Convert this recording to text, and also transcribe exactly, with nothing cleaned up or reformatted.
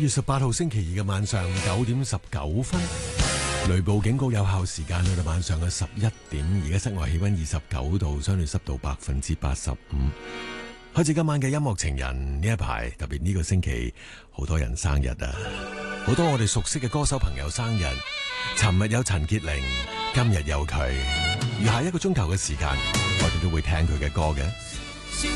月十八號星期二嘅晚上九點十九分，雷暴警告有效時間去到晚上嘅十一點。而家室外氣溫二十九度，相對濕度百分之八十五。開始今晚嘅音樂情人呢一排，特別呢個星期好多人生日啊！好多我哋熟悉嘅歌手朋友生日，尋日有陳潔靈，今日有佢。餘下一個鐘頭嘅時間，我哋都會聽佢嘅歌嘅。